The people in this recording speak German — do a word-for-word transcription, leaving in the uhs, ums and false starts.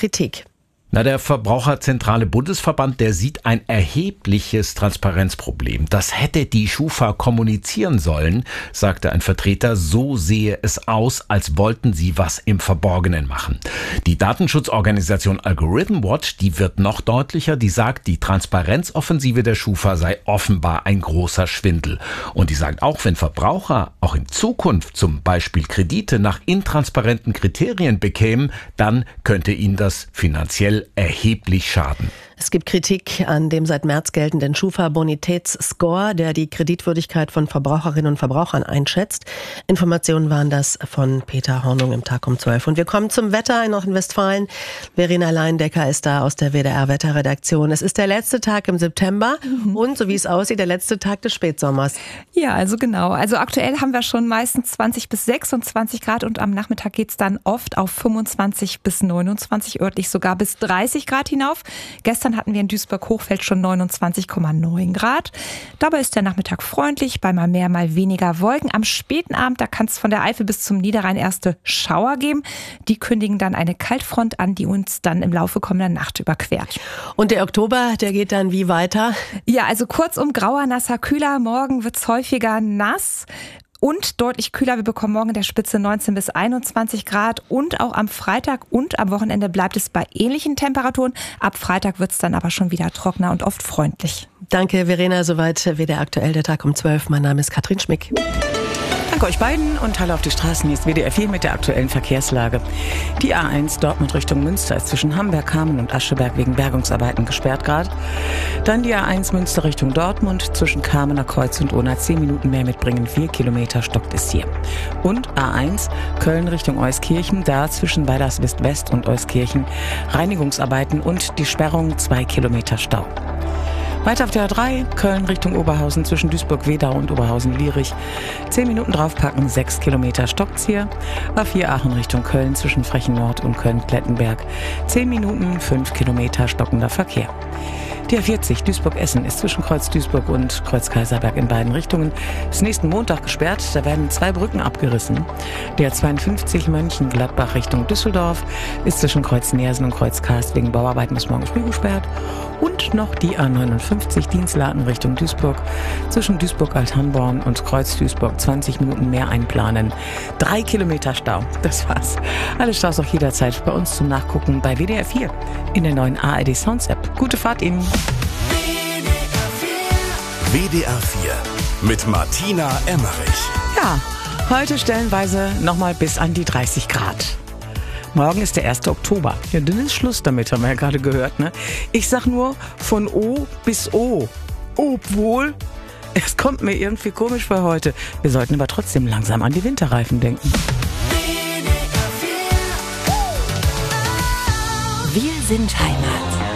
Kritik. Na, der Verbraucherzentrale Bundesverband, der sieht ein erhebliches Transparenzproblem. Das hätte die Schufa kommunizieren sollen, sagte ein Vertreter. So sehe es aus, als wollten sie was im Verborgenen machen. Die Datenschutzorganisation Algorithm Watch, die wird noch deutlicher. Die sagt, die Transparenzoffensive der Schufa sei offenbar ein großer Schwindel. Und die sagt auch, wenn Verbraucher auch in Zukunft zum Beispiel Kredite nach intransparenten Kriterien bekämen, dann könnte ihnen das finanziell erheblich schaden. Es gibt Kritik an dem seit März geltenden Schufa-Bonitätsscore, der die Kreditwürdigkeit von Verbraucherinnen und Verbrauchern einschätzt. Informationen waren das von Peter Hornung im Tag um zwölf. Und wir kommen zum Wetter in Nordrhein-Westfalen. Verena Leindecker ist da aus der W D R-Wetterredaktion. Es ist der letzte Tag im September mhm. und, so wie es aussieht, der letzte Tag des Spätsommers. Ja, also genau. Also aktuell haben wir schon meistens zwanzig bis sechsundzwanzig Grad und am Nachmittag geht es dann oft auf fünfundzwanzig bis neunundzwanzig, örtlich sogar bis dreißig Grad hinauf. Gestern hatten wir in Duisburg-Hochfeld schon neunundzwanzig Komma neun Grad. Dabei ist der Nachmittag freundlich, bei mal mehr, mal weniger Wolken. Am späten Abend, da kann es von der Eifel bis zum Niederrhein erste Schauer geben. Die kündigen dann eine Kaltfront an, die uns dann im Laufe kommender Nacht überquert. Und der Oktober, der geht dann wie weiter? Ja, also kurzum grauer, nasser, kühler. Morgen wird es häufiger nass. Und deutlich kühler. Wir bekommen morgen in der Spitze neunzehn bis einundzwanzig Grad. Und auch am Freitag und am Wochenende bleibt es bei ähnlichen Temperaturen. Ab Freitag wird es dann aber schon wieder trockener und oft freundlich. Danke, Verena. Soweit W D R aktuell, der Tag um zwölf. Mein Name ist Katrin Schmick. Danke euch beiden und Hallo auf die Straßen. Hier ist W D R vier mit der aktuellen Verkehrslage. Die A eins Dortmund Richtung Münster ist zwischen Hamburg, Kamen und Ascheberg wegen Bergungsarbeiten gesperrt gerade. Dann die A eins Münster Richtung Dortmund zwischen Kamener Kreuz und Unna zehn Minuten mehr mitbringen. vier Kilometer stockt es hier. Und A eins Köln Richtung Euskirchen, da zwischen Weilerswist West und Euskirchen Reinigungsarbeiten und die Sperrung zwei Kilometer Stau. Weiter auf der A drei, Köln Richtung Oberhausen zwischen Duisburg-Wedau und Oberhausen-Lierich. Zehn Minuten draufpacken, sechs Kilometer stockt's hier. A vier Aachen Richtung Köln zwischen Frechen Nord und Köln-Klettenberg. Zehn Minuten, fünf Kilometer stockender Verkehr. Die A vierzig Duisburg-Essen ist zwischen Kreuz Duisburg und Kreuz Kaiserberg in beiden Richtungen bis nächsten Montag gesperrt. Da werden zwei Brücken abgerissen. Der A zweiundfünfzig Mönchengladbach Richtung Düsseldorf ist zwischen Kreuz Neersen und Kreuz Karst wegen Bauarbeiten bis morgen früh gesperrt. Und noch die A neunundfünfzig Dienstlaken Richtung Duisburg zwischen Duisburg-Althamborn und Kreuz Duisburg zwanzig Minuten mehr einplanen. Drei Kilometer Stau. Das war's. Alle Staus auch jederzeit bei uns zum Nachgucken bei W D R vier in der neuen A R D Sounds App. Gute Fahrt Ihnen. W D R vier mit Martina Emmerich. Ja, heute stellenweise nochmal bis an die dreißig Grad. Morgen ist der erste Oktober. Ja, dann ist Schluss damit, haben wir ja gerade gehört, ne? Ich sag nur von O bis O. Obwohl, es kommt mir irgendwie komisch vor heute. Wir sollten aber trotzdem langsam an die Winterreifen denken. Wir sind Heimat.